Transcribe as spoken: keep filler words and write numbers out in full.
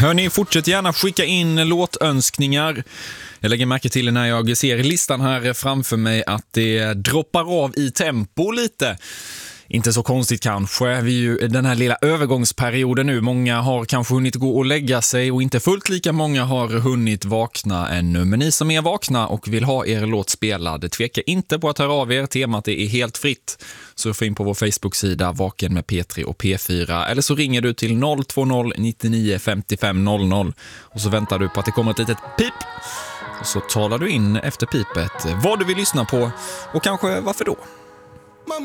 Hörni, fortsätt gärna skicka in låtönskningar. Jag lägger märke till när jag ser listan här framför mig att det droppar av i tempo lite. Inte så konstigt kanske, vi är ju den här lilla övergångsperioden nu. Många har kanske hunnit gå och lägga sig och inte fullt lika många har hunnit vakna ännu. Men ni som är vakna och vill ha er låt spelad, tveka inte på att höra av er. Temat är helt fritt. Surfa in på vår Facebook-sida Vaken med P tre och P fyra. Eller så ringer du till noll två noll nittionio femtiofem noll noll och så väntar du på att det kommer ett litet pip. Och så talar du in efter pipet vad du vill lyssna på och kanske varför då.